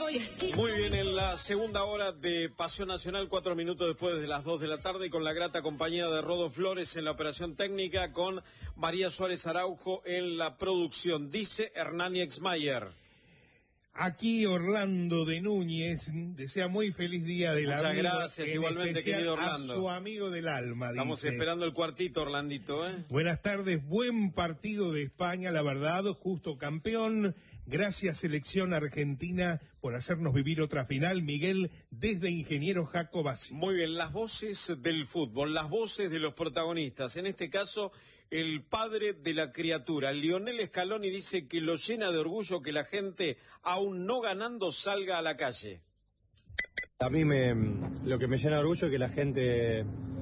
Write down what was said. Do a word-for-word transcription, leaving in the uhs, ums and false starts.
Muy bien, en la segunda hora de Pasión Nacional, cuatro minutos después de las dos de la tarde, con la grata compañía de Rodo Flores en la operación técnica, con María Suárez Araujo en la producción. Dice Hernani Exmayer. Aquí Orlando de Núñez desea muy feliz día del amigo. Muchas gracias, igualmente, querido Orlando. A su amigo del alma, dice. Estamos esperando el cuartito, Orlandito, ¿eh? Buenas tardes, buen partido de España, la verdad, justo campeón. Gracias, selección argentina, por hacernos vivir otra final. Miguel, desde Ingeniero Jacobasi. Muy bien, las voces del fútbol, las voces de los protagonistas. En este caso, el padre de la criatura, Lionel Scaloni, dice que lo llena de orgullo que la gente, aún no ganando, salga a la calle. A mí me, lo que me llena de orgullo es que la gente